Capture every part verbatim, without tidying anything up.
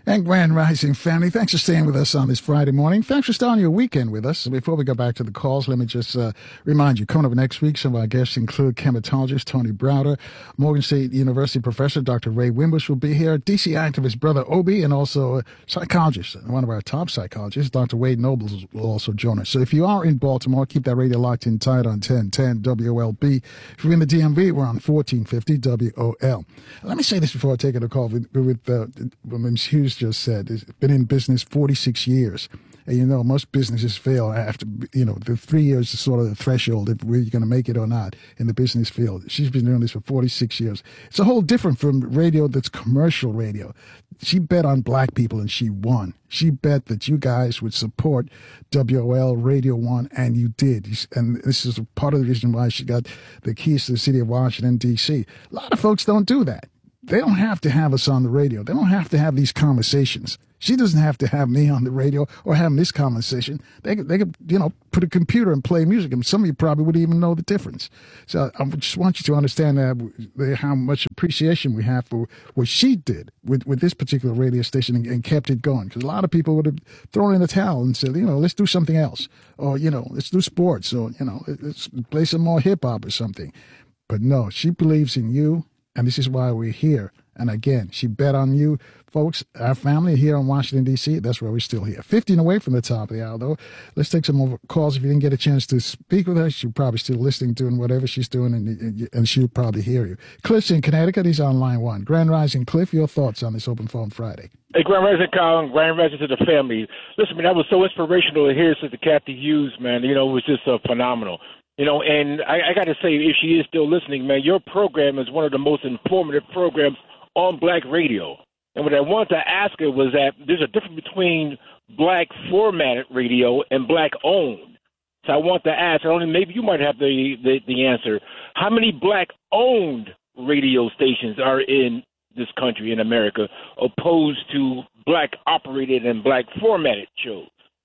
And Grand Rising family, thanks for staying with us on this Friday morning. Thanks for starting your weekend with us. Before we go back to the calls, let me just uh, remind you, coming up next week, some of our guests include chematologist Tony Browder, Morgan State University professor Doctor Ray Wimbush will be here, D C activist Brother Obi, and also a psychologist, one of our top psychologists, Doctor Wade Nobles, will also join us. So if you are in Baltimore, keep that radio locked in tight on ten ten W O L B. If you're in the D M V, we're on fourteen fifty W O L. Let me say this before I take it a call with, with uh, Miz Hughes just said, has been in business forty-six years. And you know, most businesses fail after, you know, the three years is sort of the threshold if we're going to make it or not in the business field. She's been doing this for forty-six years. It's a whole different from radio that's commercial radio. She bet on black people and she won. She bet that you guys would support W O L Radio one, and you did. And this is part of the reason why she got the keys to the city of Washington, D C. A lot of folks don't do that. They don't have to have us on the radio. They don't have to have these conversations. She doesn't have to have me on the radio or having this conversation. They could, they could, you know, put a computer and play music, and some of you probably wouldn't even know the difference. So I just want you to understand that how much appreciation we have for what she did with, with this particular radio station and, and kept it going. Because a lot of people would have thrown in the towel and said, you know, let's do something else, or you know, let's do sports, or you know, let's play some more hip hop or something. But no, she believes in you. And this is why we're here. And again, she bet on you, folks. Our family here in Washington, D C, that's why we're still here. fifteen away from the top of the hour, though. Let's take some more calls. If you didn't get a chance to speak with her, she's probably still listening, doing whatever she's doing, and, and she'll probably hear you. Cliff's in Connecticut. He's on line one. Grand Rising, Cliff, your thoughts on this Open Phone Friday? Hey, Grand Rising, Colin. Grand Rising to the family. Listen, man, that was so inspirational to hear Sister Kathy Hughes, man. You know, it was just uh, phenomenal. You know, and I, I got to say, if she is still listening, man, your program is one of the most informative programs on black radio. And what I wanted to ask her was that there's a difference between black formatted radio and black owned. So I want to ask, I don't know, maybe you might have the, the, the answer. How many black owned radio stations are in this country, in America, opposed to black operated and black formatted shows?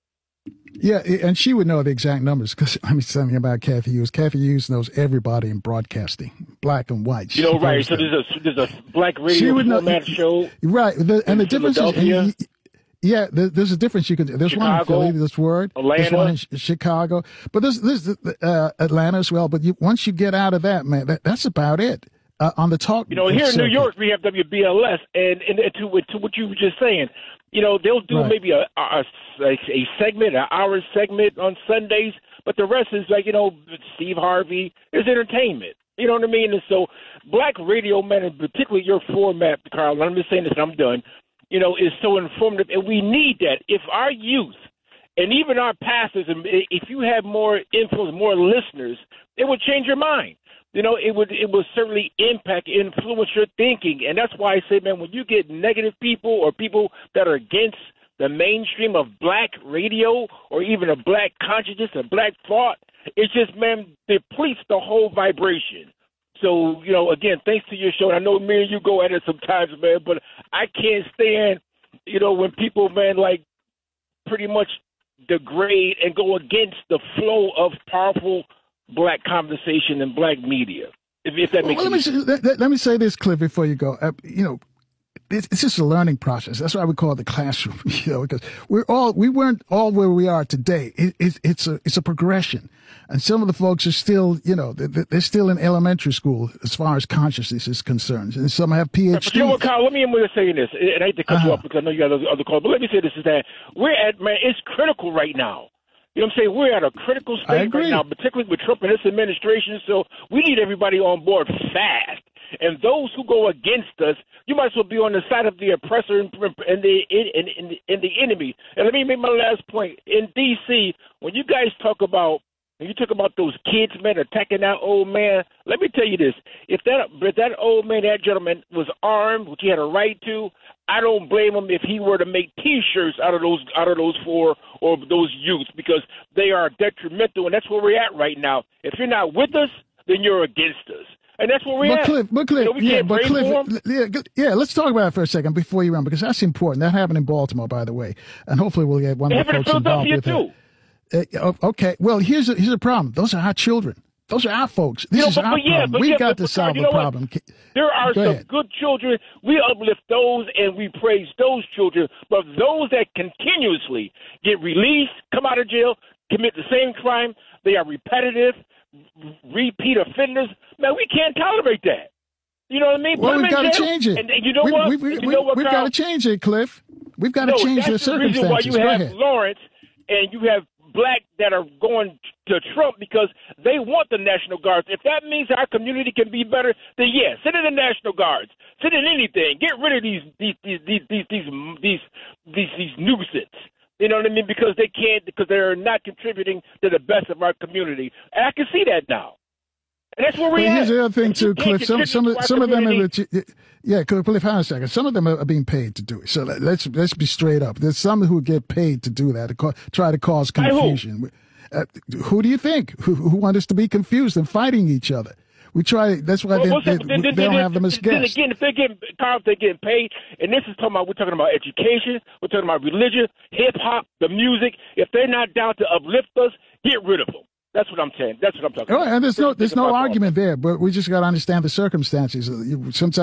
Yeah, and she would know the exact numbers because let me say something about Kathy Hughes. Kathy Hughes knows everybody in broadcasting, black and white. You know, right? So there's a there's a black radio format know, show, right? The, and the difference is, and, yeah, there's a difference. You can there's Chicago, one in Philly, this word, Atlanta, there's one in Chicago, but there's there's uh, Atlanta as well. But you, once you get out of that, man, that, that's about it. Uh, on the talk, you know, here circuit. in New York, we have W B L S, and, and to to what you were just saying. You know, they'll do right. maybe a, a, a segment, an hour segment on Sundays, but the rest is like, you know, Steve Harvey. There's entertainment. You know what I mean? And so black radio, man, and particularly your format, Carl, I'm just saying this and I'm done, you know, is so informative, and we need that. If our youth and even our pastors, if you have more influence, more listeners, it would change your mind. You know, it would it would certainly impact, influence your thinking. And that's why I say, man, when you get negative people or people that are against the mainstream of black radio or even a black consciousness, a black thought, it just, man, depletes the whole vibration. So, you know, again, thanks to your show. And I know me and you go at it sometimes, man, but I can't stand, you know, when people, man, like pretty much degrade and go against the flow of powerful black conversation and black media, if, if that makes well, let sense. Me, let, let me say this, Cliff, before you go. Uh, you know, it's, it's just a learning process. That's why we call it the classroom. You know, because we're all we weren't all where we are today. It, it, it's a it's a progression, and some of the folks are still, you know, they're, they're still in elementary school as far as consciousness is concerned, and some have P H Ds. But you know what, Kyle? Let me end with saying this, and I hate to cut uh-huh. you off because I know you got other, other calls, but let me say this: is that we're at, man, it's critical right now. You know what I'm saying? We're at a critical state right now, particularly with Trump and his administration. So we need everybody on board fast. And those who go against us, you might as well be on the side of the oppressor and, and, the, and, and, and the enemy. And let me make my last point. In D C, when you guys talk about when you talk about those kids, man, attacking that old man, let me tell you this. If that if that old man, that gentleman, was armed, which he had a right to, I don't blame him if he were to make T-shirts out of those out of those four or those youths, because they are detrimental, and that's where we're at right now. If you're not with us, then you're against us, and that's where we're but at. Cliff, but Cliff, you know, yeah, but Cliff, yeah, yeah, let's talk about it for a second before you run, because that's important. That happened in Baltimore, by the way, and hopefully we'll get one of the folks involved with it. Uh, okay, well, here's a, here's a problem. Those are our children. Those are our folks. This you know, is but, our but yeah, problem. but We've yeah, got but, to but, solve you the know problem. What? There are Go some ahead. good children. We uplift those and we praise those children. But those that continuously get released, come out of jail, commit the same crime, they are repetitive, repeat offenders. Man, we can't tolerate that. You know what I mean? Well, Put we've got to change it. And, and you know we, what? We, we, you we, know what, we've got to change it, Cliff. We've got to no, change the that's the reason why circumstances. you Go have ahead. Lawrence and you have black that are going to Trump because they want the National Guards. If that means our community can be better, then yes, send in the National Guards. Send in anything. Get rid of these these these these these these these, these, these nuisance. You know what I mean? Because they can't, because they're not contributing to the best of our community. And I can see that now. And that's where we're But at. here's the other thing too, Cliff. Some some of some of them are yeah, Cliff. Hang on a second. Some of them are being paid to do it. So let's let's be straight up. There's some who get paid to do that, to co- try to cause confusion. Uh, who do you think? Who, who want us to be confused and fighting each other? We try. That's why well, they, they, then, they then, don't have them as then guests. Then again, if they're getting, Carl, if they're getting paid, and this is talking about, we're talking about education, we're talking about religion, hip hop, the music. If they're not down to uplift us, get rid of them. That's what I'm saying. That's what I'm talking oh, about. And there's no there's no argument there, but we just got to understand the circumstances. Sometimes.